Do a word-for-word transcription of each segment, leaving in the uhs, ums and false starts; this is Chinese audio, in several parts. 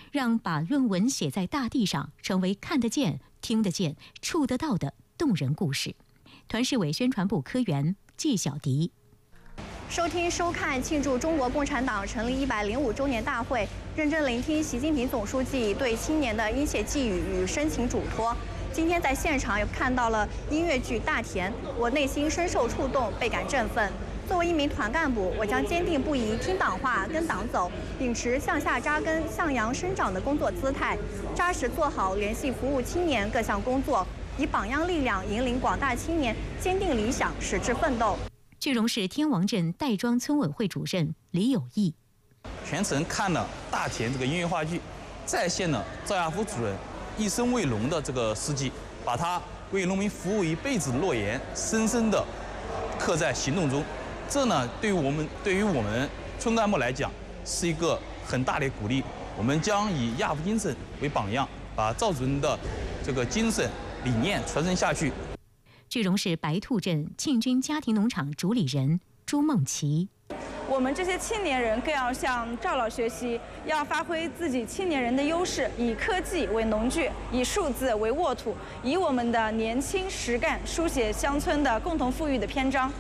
让把论文写在大地上成为看得见、听得见、触得到的动人故事。团市委宣传部科员季小迪。 收听收看庆祝中国共产党成立一百零五周年大会，认真聆听习近平总书记对青年的殷切寄语与深情嘱托。今天在现场也看到了音乐剧《大田》，我内心深受触动，倍感振奋。作为一名团干部，我将坚定不移听党话、跟党走，秉持向下扎根、向阳生长的工作姿态，扎实做好联系服务青年各项工作，以榜样力量引领广大青年坚定理想、矢志奋斗。 句容市天王镇戴庄村委会主任李有义， 全程看了《大田》这个音乐话剧，再现了赵亚夫主任一生为农的这个事迹，把他为农民服务一辈子的诺言深深地刻在行动中。这呢，对于我们对于我们村干部来讲，是一个很大的鼓励。我们将以亚夫精神为榜样，把赵主任的这个精神理念传承下去。 句容市白兔镇庆军家庭农场主理人朱梦琪， 我们这些青年人更要向赵老学习，要发挥自己青年人的优势，以科技为农具，以数字为沃土，以我们的年轻实干书写乡村的共同富裕的篇章。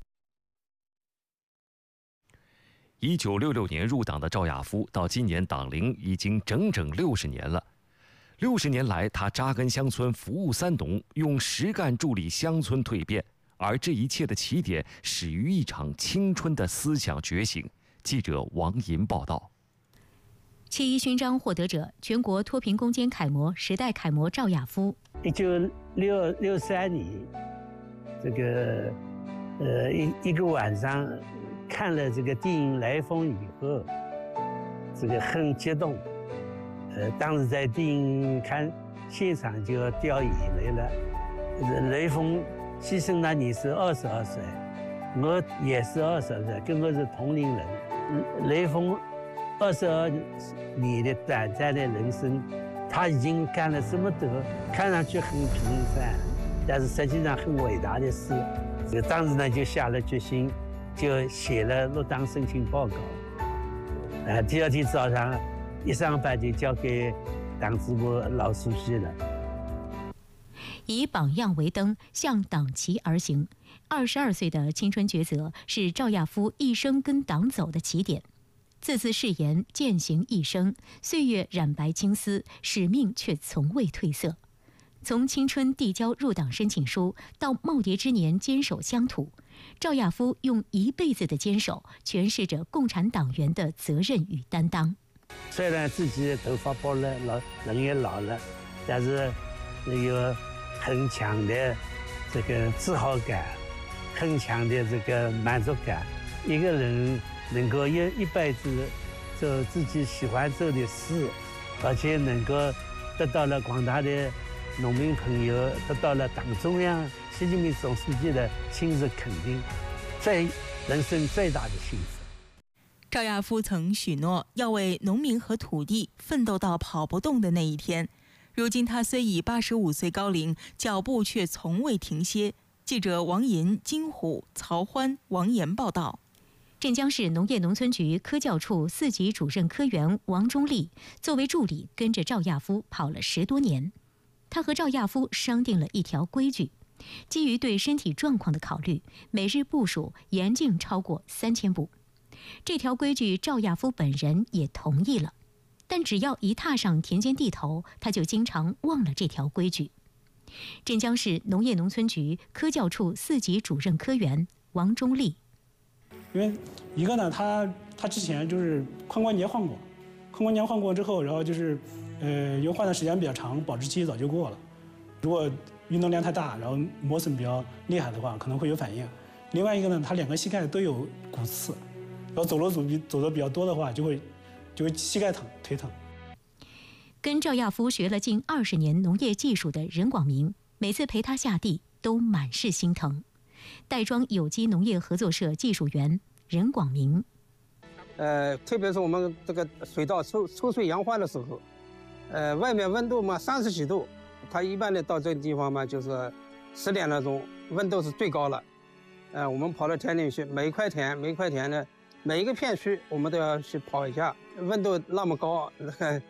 一九六六年入党的赵亚夫，到今年党龄已经整整六十年了。六十年来，他扎根乡村，服务三农，用实干助力乡村蜕变。而这一切的起点，始于一场青春的思想觉醒。记者王银报道。 七一勋章获得者、全国脱贫攻坚楷模、时代楷模赵亚夫。 一九六六三年，这个呃一一个晚上看了这个电影《来风雨后》，这个很激动。呃，当时在电影看现场就要掉眼泪了。雷锋牺牲那年是二十二岁，我也是二十岁，跟我是同龄人。雷锋二十二年的短暂的人生，他已经干了这么多，看上去很平凡，但是实际上很伟大的事。这个当时呢就下了决心，就写了入党申请报告。呃，第二天早上一上班就交给党支部老书记了。 以榜样为灯，向党旗而行。二十二岁的青春抉择，是赵亚夫一生跟党走的起点。字字誓言，践行一生，岁月染白青丝，使命却从未褪色。从青春递交入党申请书，到耄耋之年坚守乡土，赵亚夫用一辈子的坚守，诠释着共产党员的责任与担当。 虽然自己头发薄了，老人也老了，但是有很强的这个自豪感，很强的这个满足感。一个人能够一一辈子做自己喜欢做的事，而且能够得到了广大的农民朋友，得到了党中央习近平总书记的亲自肯定，最人生最大的幸福。 赵亚夫曾许诺要为农民和土地奋斗到跑不动的那一天，如今他虽已八十五岁高龄，脚步却从未停歇。记者王银、金虎、曹欢、王岩报道。 镇江市农业农村局科教处四级主任科员王忠立作为助理，跟着赵亚夫跑了十多年。他和赵亚夫商定了一条规矩，基于对身体状况的考虑，每日步数严禁超过三千步。这条规矩，赵亚夫本人也同意了，但只要一踏上田间地头，他就经常忘了这条规矩。镇江市农业农村局科教处四级主任科员王忠立。 因为一个呢，他他之前就是髋关节换过，髋关节换过之后，然后就是呃，因为换的时间比较长，保质期早就过了。如果运动量太大，然后磨损比较厉害的话，可能会有反应。另外一个呢，他两个膝盖都有骨刺。然后走路走比走的比较多的话，就会就会膝盖疼、腿疼。 跟赵亚夫学了近二十年农业技术的任广明，每次陪他下地都满是心疼。戴庄有机农业合作社技术员任广明， 呃，特别是我们这个水稻抽抽穗养花的时候，呃，外面温度嘛三十几度，他一般的到这个地方嘛就是十点多钟，温度是最高了。呃，我们跑到田里去，每一块田每一块田呢。每一个片区我们都要去跑一下，温度那么高，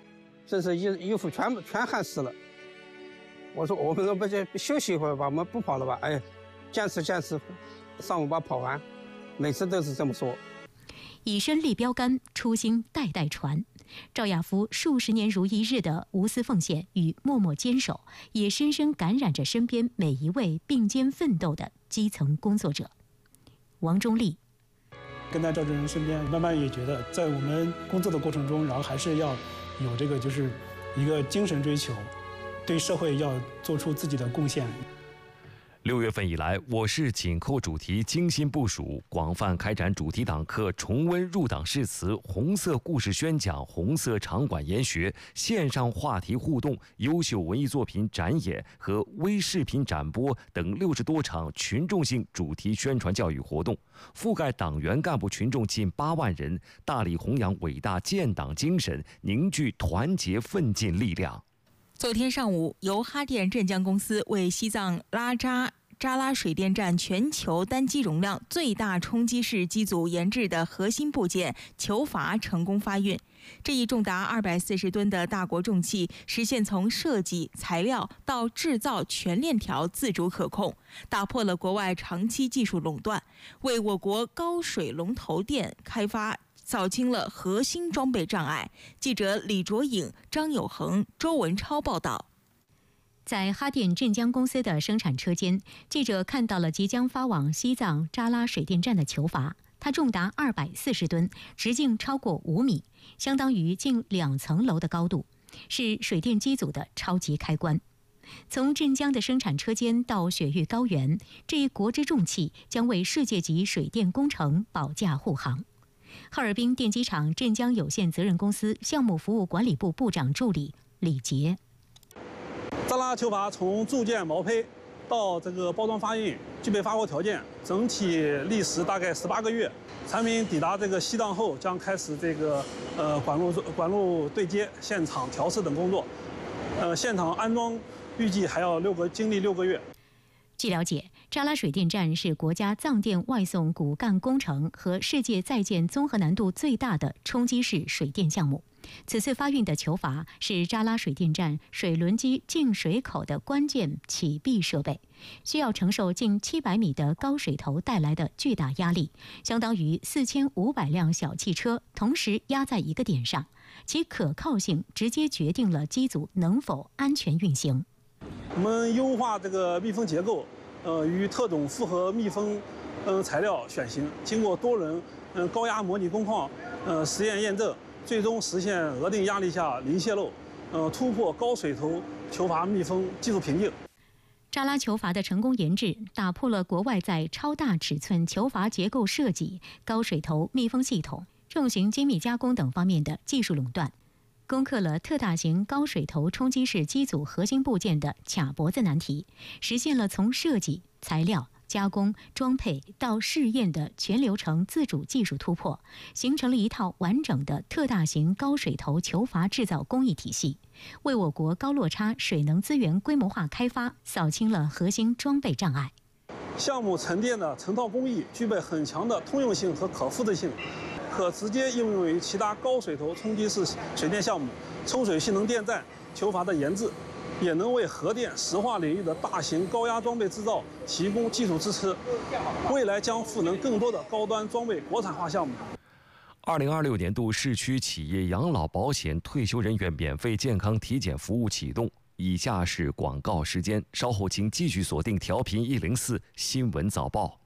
真是衣衣服全部全汗湿了。我说我们说不就休息一会儿吧，我们不跑了吧？哎，坚持坚持，上午把跑完，每次都是这么说。 以身立标杆，初心代代传。赵亚夫数十年如一日的无私奉献与默默坚守，也深深感染着身边每一位并肩奋斗的基层工作者。王忠立跟在赵主任身边，慢慢也觉得，在我们工作的过程中，然后还是要有这个就是一个精神追求，对社会要做出自己的贡献。 六月份以来，我市紧扣主题精心部署，广泛开展主题党课重温入党誓词、红色故事宣讲、红色场馆研学、线上话题互动、优秀文艺作品展演和微视频展播等六十多场群众性主题宣传教育活动，覆盖党员干部群众近八万人，大力弘扬伟大建党精神，凝聚团结奋进力量。 昨天上午，由哈电镇江公司为西藏拉扎扎拉水电站全球单机容量最大冲击式机组研制的核心部件球阀成功发运。这一重达二百四十吨的大国重器，实现从设计、材料到制造全链条自主可控，打破了国外长期技术垄断，为我国高水龙头电开发扫清了核心装备障碍。记者李卓颖、张有恒、周文超报道。 在哈电镇江公司的生产车间，记者看到了即将发往西藏扎拉水电站的球阀。它重达二百四十吨，直径超过五米，相当于近两层楼的高度，是水电机组的超级开关。从镇江的生产车间到雪域高原，这一国之重器将为世界级水电工程保驾护航。哈尔滨电机厂镇江有限责任公司项目服务管理部部长助理李杰。 扎拉球阀从铸件毛坯到这个包装发运，具备发货条件，整体历时大概十八个月。产品抵达这个西藏后，将开始这个呃管路管路对接、现场调试等工作。呃，现场安装预计还要六个经历六个月。 据了解，扎拉水电站是国家藏电外送骨干工程和世界在建综合难度最大的冲击式水电项目。此次发运的球阀是扎拉水电站水轮机进水口的关键启闭设备，需要承受近七百米的高水头带来的巨大压力，相当于四千五百辆小汽车同时压在一个点上，其可靠性直接决定了机组能否安全运行。 我们优化这个密封结构，呃，与特种复合密封，嗯、呃，材料选型，经过多轮嗯、呃、高压模拟工况，呃，实验验证。最终实现额定压力下零泄漏，呃，突破高水头球阀密封技术瓶颈。 扎拉球阀的成功研制，打破了国外在超大尺寸球阀结构设计、高水头密封系统、重型精密加工等方面的技术垄断，攻克了特大型高水头冲击式机组核心部件的卡脖子难题，实现了从设计、材料、加工、装配到试验的全流程自主技术突破，形成了一套完整的特大型高水头球阀制造工艺体系，为我国高落差水能资源规模化开发扫清了核心装备障碍。 项目沉淀的成套工艺具备很强的通用性和可复制性，可直接应用于其他高水头冲击式水电项目、抽水性能电站球阀的研制，也能为核电石化领域的大型高压装备制造提供技术支持，未来将赋能更多的高端装备国产化项目。 二零二六年度市区企业养老保险退休人员免费健康体检服务启动。以下是广告时间，稍后请继续锁定调频一零四新闻早报。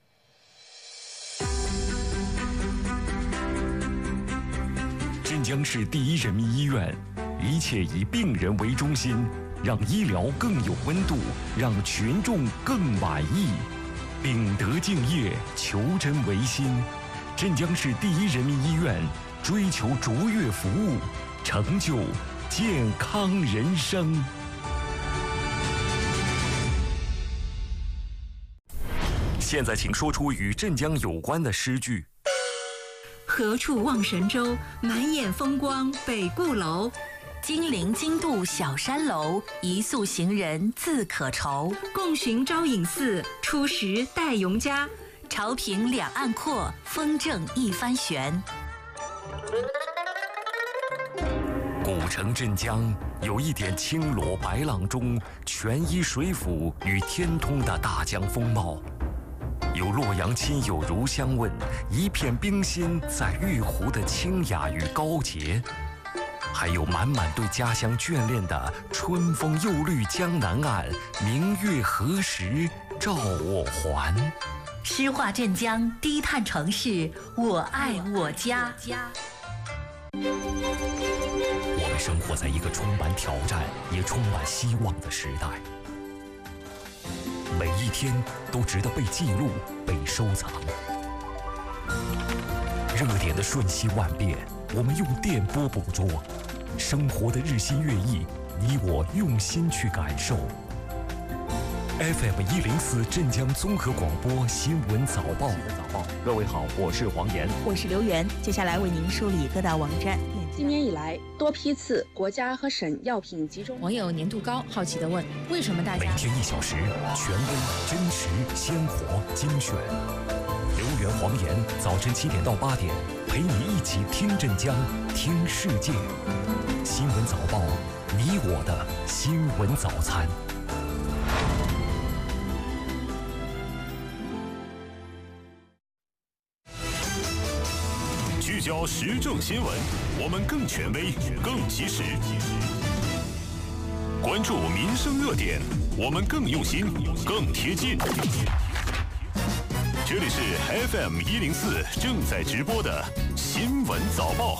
镇江市第一人民医院，一切以病人为中心，让医疗更有温度，让群众更满意。秉德敬业，求真维新。镇江市第一人民医院追求卓越服务，成就健康人生。现在请说出与镇江有关的诗句。 何处望神州，满眼风光北固楼。金陵金渡小山楼，一宿行人自可愁。共寻招隐寺，初时待永嘉。潮平两岸阔，风正一帆悬。 古城镇江有一点青罗白浪中全依水府与天通的大江风貌，有洛阳亲友如相问，一片冰心在玉壶的清雅与高洁，还有满满对家乡眷恋的春风又绿江南岸，明月何时照我还。 诗画镇江，低碳城市，我爱我家。 我们生活在一个充满挑战也充满希望的时代，每一天都值得被记录、被收藏。热点的瞬息万变，我们用电波捕捉；生活的日新月异，你我用心去感受。F M 一零四镇江综合广播新闻早报，各位好，我是黄岩， 我是刘源，接下来为您梳理各大网站。 今年以来，多批次国家和省药品集中。 网友年度高好奇地问：为什么大家？ 每天一小时，权威、真实、鲜活、精选。刘源、黄岩，早晨七点到八点，陪你一起听镇江，听世界。新闻早报，你我的新闻早餐。 聚焦时政新闻，我们更权威、更及时；关注民生热点，我们更用心、更贴近。这里是 F M 一零四正在直播的新闻早报。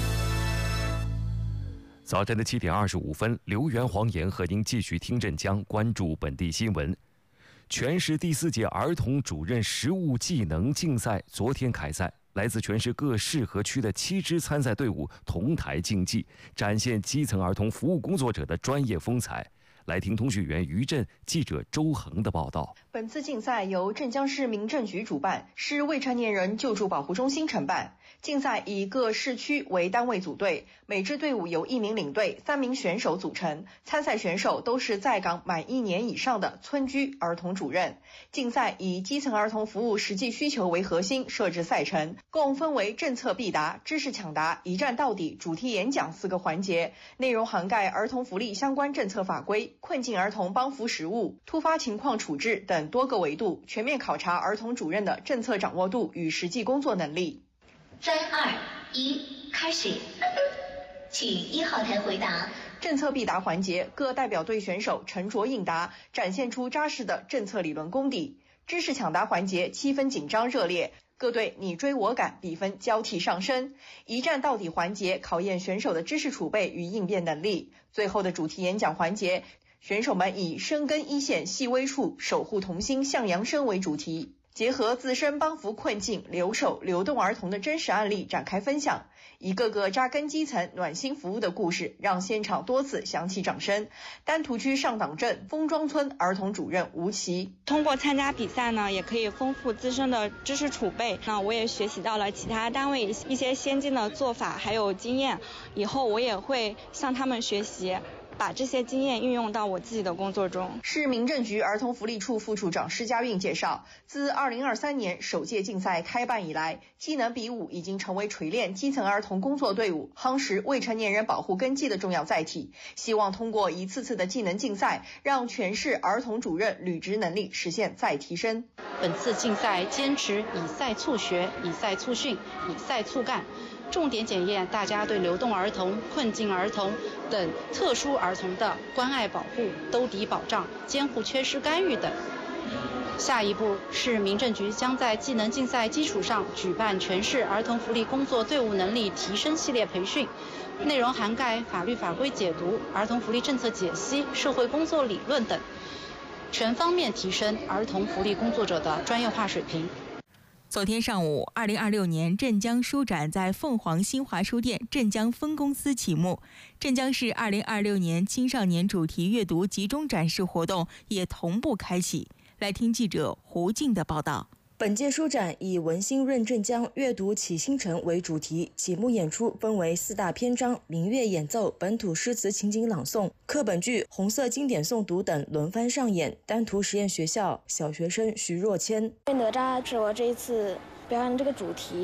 早晨的七点二十五分，刘源、黄岩和您继续听镇江，关注本地新闻。全市第四届儿童主任实务技能竞赛昨天开赛。来自全市各市和区的七支参赛队伍同台竞技，展现基层儿童服务工作者的专业风采。来听通讯员于震、记者周恒的报道。 本次竞赛由镇江市民政局主办，市未成年人救助保护中心承办。竞赛以各市区为单位组队，每支队伍由一名领队、三名选手组成。参赛选手都是在岗满一年以上的村居儿童主任。竞赛以基层儿童服务实际需求为核心设置赛程，共分为政策必答、知识抢答、一站到底、主题演讲四个环节，内容涵盖儿童福利相关政策法规、困境儿童帮扶实务、突发情况处置等多个维度，全面考察儿童主任的政策掌握度与实际工作能力。 三二一，开始，请一号台回答。 政策必答环节，各代表队选手沉着应答，展现出扎实的政策理论功底。知识抢答环节，气氛紧张热烈，各队你追我赶，比分交替上升。一站到底环节，考验选手的知识储备与应变能力。最后的主题演讲环节，选手们以深耕一线细微处，守护童心向阳生为主题，结合自身帮扶困境、留守、流动儿童的真实案例展开分享，一个个扎根基层、暖心服务的故事，让现场多次响起掌声。丹徒区上党镇丰庄村儿童主任吴琦， 通过参加比赛呢，也可以丰富自身的知识储备。那我也学习到了其他单位一些先进的做法还有经验，以后我也会向他们学习，把这些经验运用到我自己的工作中。 市民政局儿童福利处副处长施家韵介绍，自二零二三年首届竞赛开办以来，技能比武已经成为锤炼基层儿童工作队伍、夯实未成年人保护根基的重要载体。希望通过一次次的技能竞赛，让全市儿童主任履职能力实现再提升。 本次竞赛坚持以赛促学、以赛促训、以赛促干，重点检验大家对流动儿童、困境儿童等特殊儿童的关爱保护、兜底保障、监护缺失干预等。下一步，市民政局将在技能竞赛基础上举办全市儿童福利工作队伍能力提升系列培训，内容涵盖法律法规解读、儿童福利政策解析、社会工作理论等，全方面提升儿童福利工作者的专业化水平。 昨天上午，二零二六年镇江书展在凤凰新华书店镇江分公司启幕。镇江市二零二六年青少年主题阅读集中展示活动也同步开启。来听记者胡静的报道。 本届书展以文心润镇江，阅读启星辰为主题，启幕演出分为四大篇章：民乐演奏、本土诗词情景朗诵、课本剧、红色经典诵读等轮番上演。丹徒实验学校小学生徐若谦， 哪吒是我这一次表演这个主题，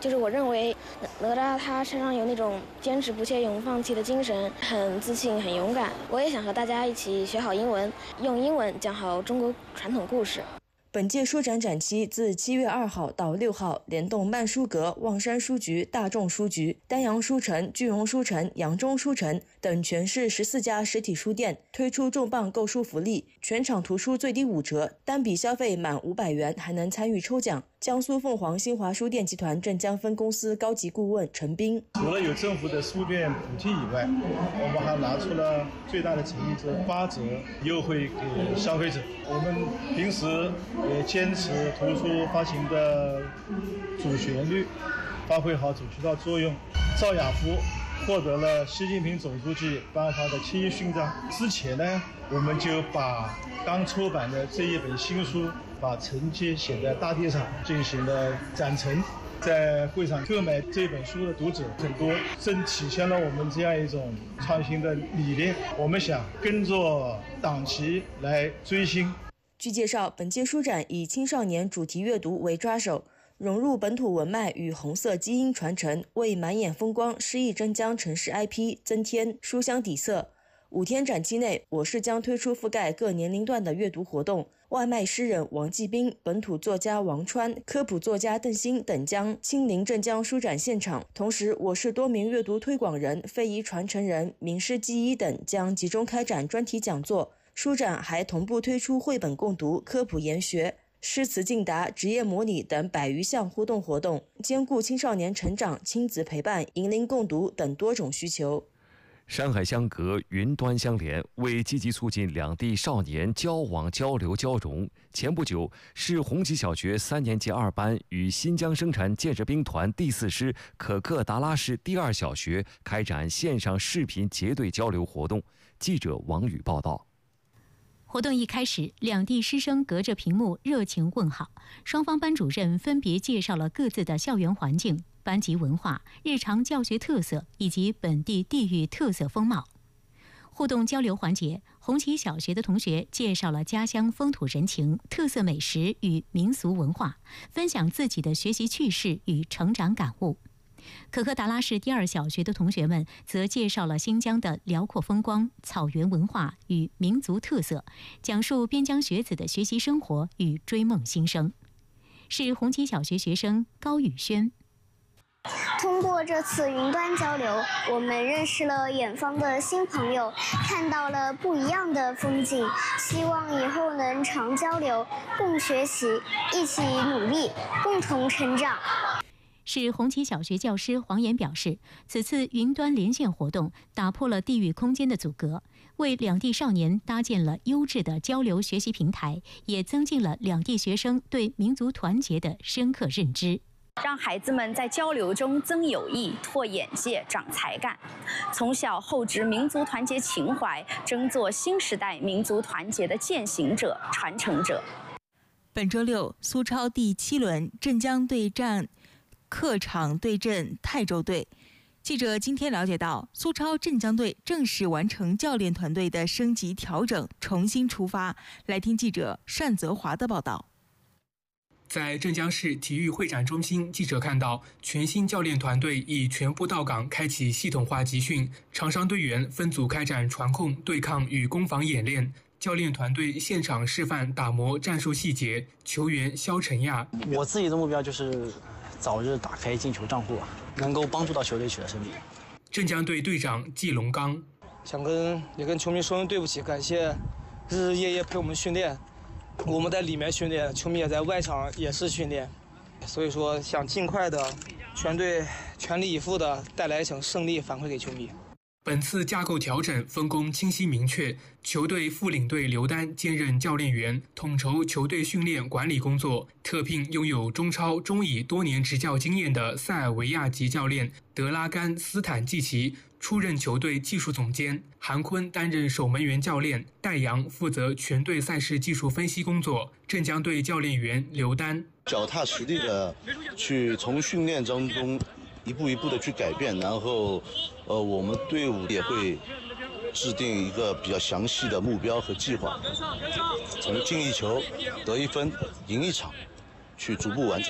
就是我认为哪吒他身上有那种坚持不懈、永不放弃的精神，很自信、很勇敢。我也想和大家一起学好英文，用英文讲好中国传统故事。 本届书展展期自七月二号到六号，联动慢书阁、望山书局、大众书局、丹阳书城、句容书城、扬中书城等全市十四家实体书店推出重磅购书福利，全场图书最低五折，单笔消费满五百元还能参与抽奖。江苏凤凰新华书店集团镇江分公司高级顾问陈斌： 除了有政府的书店补贴以外，我们还拿出了最大的诚意，是八折优惠给消费者。我们平时也坚持图书发行的主旋律，发挥好主渠道作用。赵亚夫获得了习近平总书记颁发的七一勋章。之前呢，我们就把刚出版的这一本新书，把成绩写在大地上进行了展陈。在会场购买这本书的读者很多，正体现了我们这样一种创新的理念。我们想跟着党旗来追星。 据介绍，本届书展以青少年主题阅读为抓手，融入本土文脉与红色基因传承，为满眼风光诗意镇江城市 I P 增添书香底色。五天展期内，我市将推出覆盖各年龄段的阅读活动，外卖诗人王继斌、本土作家王川、科普作家邓鑫等将亲临镇江书展现场。同时，我市多名阅读推广人、非遗传承人、名师技医等将集中开展专题讲座。书展还同步推出绘本共读、科普研学、诗词竞答、职业模拟等百余项互动活动，兼顾青少年成长、亲子陪伴、银龄共读等多种需求。 山海相隔，云端相连，为积极促进两地少年交往、交流、交融，前不久，市红旗小学三年级二班与新疆生产建设兵团第四师可克达拉市第二小学开展线上视频结对交流活动。记者王宇报道。 活动一开始，两地师生隔着屏幕热情问好，双方班主任分别介绍了各自的校园环境、班级文化、日常教学特色以及本地地域特色风貌。互动交流环节，红旗小学的同学介绍了家乡风土人情、特色美食与民俗文化，分享自己的学习趣事与成长感悟。可克达拉市第二小学的同学们则介绍了新疆的辽阔风光、草原文化与民族特色，讲述边疆学子的学习生活与追梦心声。是红旗小学学生高宇轩。 通过这次云端交流，我们认识了远方的新朋友，看到了不一样的风景。希望以后能常交流，共学习，一起努力，共同成长。 市红旗小学教师黄岩表示，此次云端连线活动打破了地域空间的阻隔，为两地少年搭建了优质的交流学习平台，也增进了两地学生对民族团结的深刻认知。 让孩子们在交流中增友谊、拓眼界、长才干，从小厚植民族团结情怀，争做新时代民族团结的践行者、传承者。 本周六，苏超第七轮镇江对战客场对阵泰州队。记者今天了解到，苏超镇江队正式完成教练团队的升级调整，重新出发。来听记者单泽华的报道。 在镇江市体育会展中心，记者看到全新教练团队已全部到岗，开启系统化集训，场上队员分组开展传控、对抗与攻防演练。教练团队现场示范打磨战术细节。球员肖晨亚， 我自己的目标就是早日打开进球账户，能够帮助到球队取得胜利。 镇江队队长季龙刚， 想跟也跟球迷说声对不起，感谢日日夜夜陪我们训练，我们在里面训练，球迷也在外场也是训练，所以说想尽快的全队全力以赴的带来一场胜利反馈给球迷。 本次架构调整分工清晰明确，球队副领队刘丹兼任教练员，统筹球队训练管理工作，特聘拥有中超、中乙多年执教经验的塞尔维亚籍教练德拉甘斯坦季奇出任球队技术总监，韩坤担任守门员教练，戴阳负责全队赛事技术分析工作。镇江队教练员刘丹脚踏实地的去从训练当中一步一步的去改变，然后呃，我们队伍也会制定一个比较详细的目标和计划，从进一球、得一分、赢一场，去逐步完成。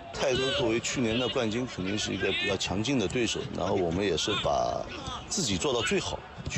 泰州作为去年的冠军，肯定是一个比较强劲的对手，然后我们也是把自己做到最好，